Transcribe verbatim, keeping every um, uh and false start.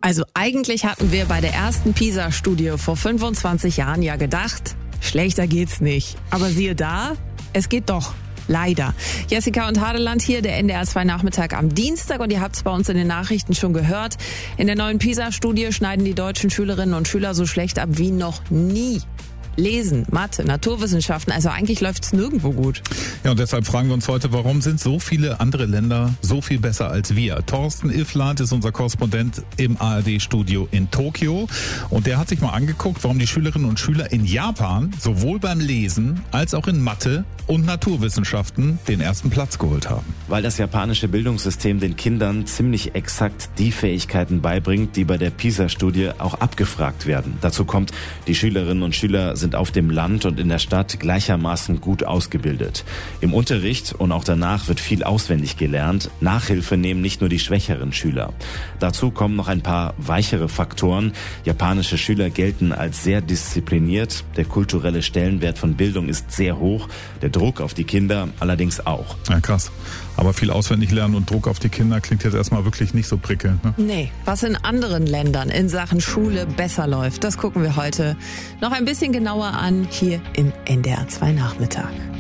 Also eigentlich hatten wir bei der ersten PISA-Studie vor fünfundzwanzig Jahren ja gedacht, schlechter geht's nicht. Aber siehe da, es geht doch. Leider. Jessica und Hadeland hier, der N D R zwei Nachmittag am Dienstag, und ihr habt es bei uns in den Nachrichten schon gehört. In der neuen PISA-Studie schneiden die deutschen Schülerinnen und Schüler so schlecht ab wie noch nie. Lesen, Mathe, Naturwissenschaften, also eigentlich läuft's nirgendwo gut. Ja, und deshalb fragen wir uns heute, warum sind so viele andere Länder so viel besser als wir? Thorsten Iffland ist unser Korrespondent im A R D-Studio in Tokio, und der hat sich mal angeguckt, warum die Schülerinnen und Schüler in Japan sowohl beim Lesen als auch in Mathe und Naturwissenschaften den ersten Platz geholt haben. Weil das japanische Bildungssystem den Kindern ziemlich exakt die Fähigkeiten beibringt, die bei der PISA-Studie auch abgefragt werden. Dazu kommt, die Schülerinnen und Schüler sind auf dem Land und in der Stadt gleichermaßen gut ausgebildet. Im Unterricht und auch danach wird viel auswendig gelernt. Nachhilfe nehmen nicht nur die schwächeren Schüler. Dazu kommen noch ein paar weichere Faktoren. Japanische Schüler gelten als sehr diszipliniert. Der kulturelle Stellenwert von Bildung ist sehr hoch. Der Druck auf die Kinder allerdings auch. Ja, krass. Aber viel auswendig lernen und Druck auf die Kinder klingt jetzt erstmal wirklich nicht so prickelnd, ne? Nee, was in anderen Ländern in Sachen Schule besser läuft, das gucken wir heute noch ein bisschen genauer an hier im N D R zwei Nachmittag.